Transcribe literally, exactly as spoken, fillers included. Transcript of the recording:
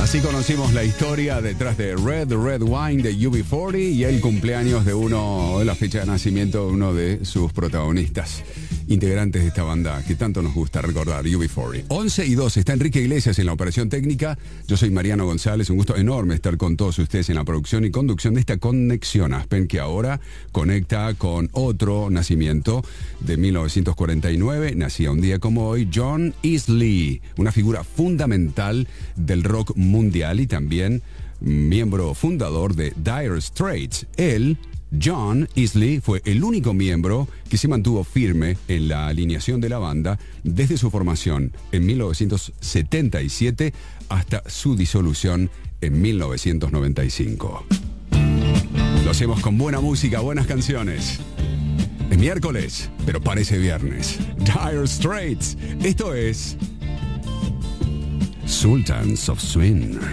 Así conocimos la historia detrás de Red Red Wine de U B cuarenta y el cumpleaños de uno, de la fecha de nacimiento de uno de sus protagonistas, integrantes de esta banda que tanto nos gusta recordar, U B cuarenta. once y dos, está Enrique Iglesias en la operación técnica. Yo soy Mariano González, un gusto enorme estar con todos ustedes en la producción y conducción de esta Conexión Aspen, que ahora conecta con otro nacimiento de mil novecientos cuarenta y nueve. Nacía un día como hoy John Easley, una figura fundamental del rock mundial y también miembro fundador de Dire Straits. Él, John Easley, fue el único miembro que se mantuvo firme en la alineación de la banda desde su formación en mil novecientos setenta y siete hasta su disolución en mil novecientos noventa y cinco. Lo hacemos con buena música, buenas canciones. Es miércoles, pero parece viernes. Dire Straits. Esto es Sultans of Swing.